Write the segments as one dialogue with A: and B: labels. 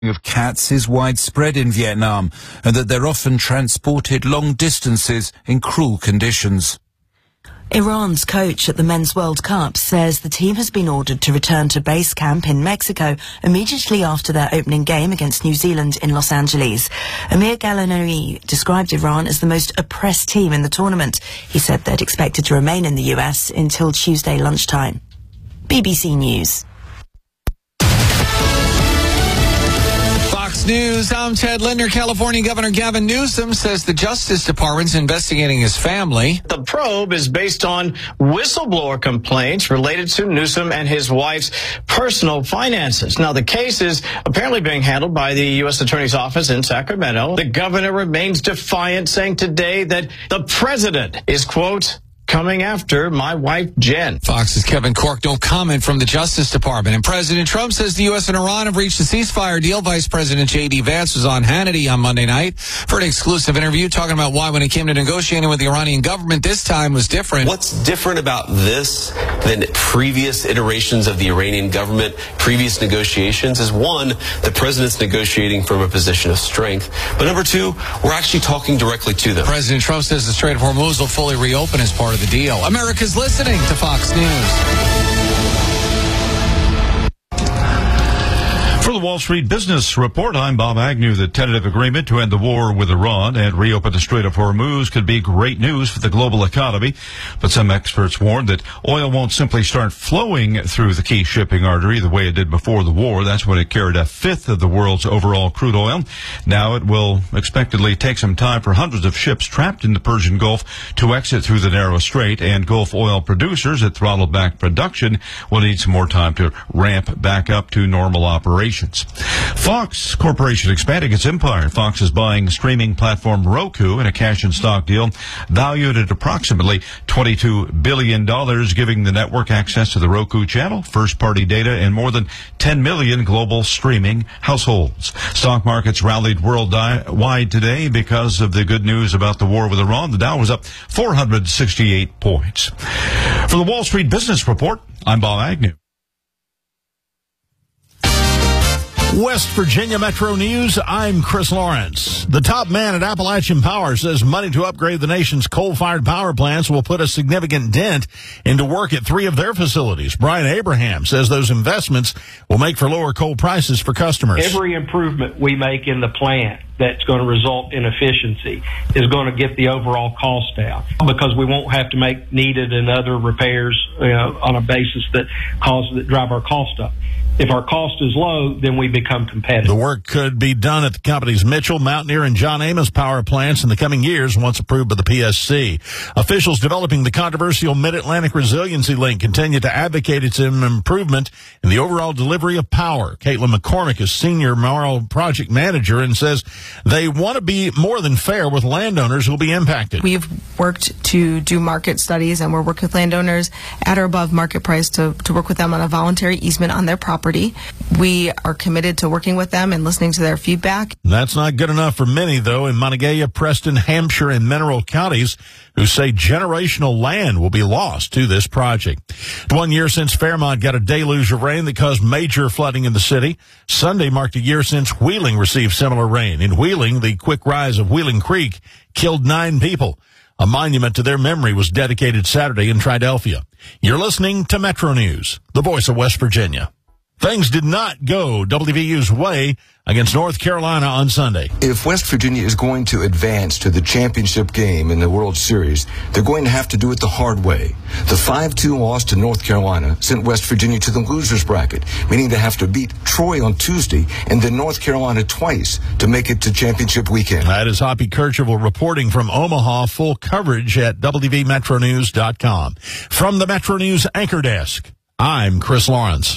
A: of cats is widespread in Vietnam and that they're often transported long distances in cruel conditions.
B: Iran's coach at the Men's World Cup says the team has been ordered to return to base camp in Mexico immediately after their opening game against New Zealand in Los Angeles. Amir Galanoui described Iran as the most oppressed team in the tournament. He said they'd expected to remain in the US until Tuesday lunchtime. BBC News.
C: Fox News, I'm Ted Linder. California Governor Gavin Newsom says the Justice Department's investigating his family.
D: The probe is based on whistleblower complaints related to Newsom and his wife's personal finances. Now, the case is apparently being handled by the U.S. Attorney's Office in Sacramento. The governor remains defiant, saying today that the president is, quote, coming after my wife, Jen.
C: Fox's Kevin Corke, no comment from the Justice Department. And President Trump says the U.S. and Iran have reached a ceasefire deal. Vice President J.D. Vance was on Hannity on Monday night for an exclusive interview talking about why when it came to negotiating with the Iranian government, this time was different.
E: What's different about this than previous iterations of the Iranian government, previous negotiations, is one, the president's negotiating from a position of strength. But number two, we're actually talking directly to them.
C: President Trump says the Strait of Hormuz will fully reopen as part of the deal. America's listening to Fox News.
F: For the Wall Street Business Report, I'm Bob Agnew. The tentative agreement to end the war with Iran and reopen the Strait of Hormuz could be great news for the global economy. But some experts warn that oil won't simply start flowing through the key shipping artery the way it did before the war. That's when it carried a fifth of the world's overall crude oil. Now it will expectedly take some time for hundreds of ships trapped in the Persian Gulf to exit through the narrow strait, and Gulf oil producers that throttled back production will need some more time to ramp back up to normal operations. Fox Corporation expanding its empire. Fox is buying streaming platform Roku in a cash and stock deal valued at approximately $22 billion, giving the network access to the Roku channel, first-party data, and more than 10 million global streaming households. Stock markets rallied worldwide today because of the good news about the war with Iran. The Dow was up 468 points. For the Wall Street Business Report, I'm Bob Agnew.
G: West Virginia Metro News, I'm Chris Lawrence. The top man at Appalachian Power says money to upgrade the nation's coal-fired power plants will put a significant dent into work at 3 of their facilities. Brian Abraham says those investments will make for lower coal prices for customers.
H: Every improvement we make in the plant that's going to result in efficiency is going to get the overall cost down, because we won't have to make needed and other repairs on a basis that drive our cost up. If our cost is low, then we become competitive.
G: The work could be done at the company's Mitchell, Mountaineer, and John Amos power plants in the coming years once approved by the PSC. Officials developing the controversial Mid-Atlantic Resiliency Link continue to advocate its improvement in the overall delivery of power. Caitlin McCormick is Senior Moral Project Manager and says they want to be more than fair with landowners who will be impacted.
I: We've worked to do market studies, and we're working with landowners at or above market price to work with them on a voluntary easement on their property. We are committed to working with them and listening to their feedback.
G: That's not good enough for many, though, in Montague, Preston, Hampshire, and Mineral counties, who say generational land will be lost to this project. 1 year since Fairmont got a deluge of rain that caused major flooding in the city. Sunday marked a year since Wheeling received similar rain. In Wheeling, the quick rise of Wheeling Creek killed 9 people. A monument to their memory was dedicated Saturday in Triadelphia. You're listening to Metro News, the voice of West Virginia. Things did not go WVU's way against North Carolina on Sunday.
J: If West Virginia is going to advance to the championship game in the World Series, they're going to have to do it the hard way. The 5-2 loss to North Carolina sent West Virginia to the losers bracket, meaning they have to beat Troy on Tuesday and then North Carolina twice to make it to championship weekend.
G: That is Hoppy Kercheval reporting from Omaha. Full coverage at WVMetroNews.com. From the Metro News Anchor Desk, I'm Chris Lawrence.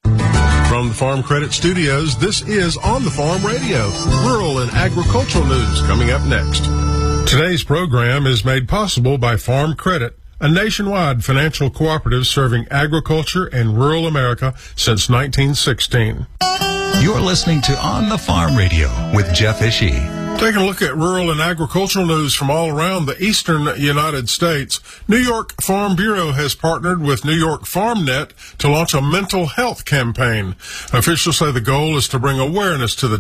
K: From the Farm Credit Studios, this is On the Farm Radio, rural and agricultural news coming up next. Today's program is made possible by Farm Credit, a nationwide financial cooperative serving agriculture and rural America since 1916.
L: You're listening to On the Farm Radio with Jeff Ishii.
K: Taking a look at rural and agricultural news from all around the eastern United States, New York Farm Bureau has partnered with New York FarmNet to launch a mental health campaign. Officials say the goal is to bring awareness to the